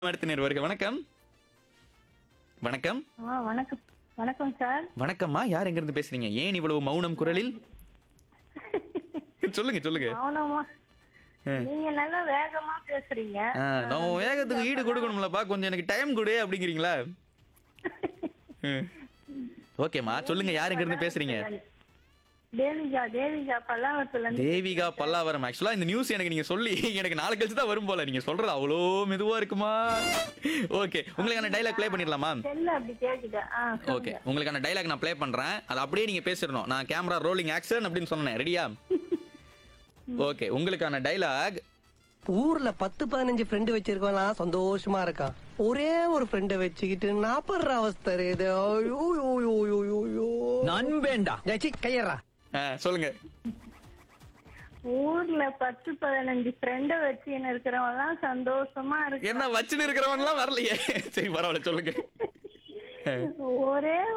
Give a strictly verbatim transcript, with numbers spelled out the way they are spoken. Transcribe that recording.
அடுத்த நேர் வருக. வணக்கம். வணக்கம். ஆ வணக்கம் வணக்கம் சார். வணக்கம்மா. யார் எங்க இருந்து பேசுறீங்க? ஏன் இவ்வளவு மௌனம் குரலில்? சொல்லுங்க சொல்லுங்க. மௌனமா நீங்க நல்லா வேகமா பேசுறீங்க. ஆ, நம்ம வேகத்துக்கு ஈடு கொடுக்கணும்லப்பா. கொஞ்சம் எனக்கு டைம் கொடு அப்படிங்கிறீங்களா? ம். ஓகேம்மா, சொல்லுங்க. யார் எங்க இருந்து பேசுறீங்க? தேவிகா தேவிகா பல்லாவரத்துல இருந்து. தேவிகா பல்லாவரம். ஆக்சுவலா இந்த நியூஸ் எனக்கு நீங்க சொல்லி எனக்கு நாளை கழிச்சு தான் வரும் போல. நீங்க சொல்றது அவ்வளோ மெதுவா இருக்குமா? ஓகே, உங்களுக்கான டைலாக் ப்ளே பண்ணிடலாமா? செல்ல அப்படி கேக்குது. ஆ ஓகே, உங்களுக்கான டைலாக் நான் ப்ளே பண்றேன். அது அப்படியே நீங்க பேசிடணும். நான் கேமரா ரோலிங் ஆக்ஷன் அப்படின்னு சொன்னேன். ரெடியா? ஓகே, உங்களுக்கான டைலாக். ஊர்ல பத்து பதினஞ்சு ஃப்ரெண்டு வச்சிருக்கலாம், சந்தோஷமா இருக்கான். ஒரே ஒரு ஃப்ரெண்ட வச்சுக்கிட்டு நாப்படுற அவஸ்தை இது. ஐயோ, ஐயோ, ஐயோ, ஐயோ, ஐயோ. நண்பேண்டா ஜெச்சி, கையறா. ஆ, சொல்லுங்க. ஊர்ல பத்து பதினஞ்சு ஃப்ரெண்ட வச்சுன்னு இருக்கிறவங்க எல்லாம் சந்தோஷமா இருக்கு. என்ன வச்சுன்னு இருக்கிறவன்லாம் வரலையே. சரி, பரவாயில்ல, சொல்லுங்க. ஒரே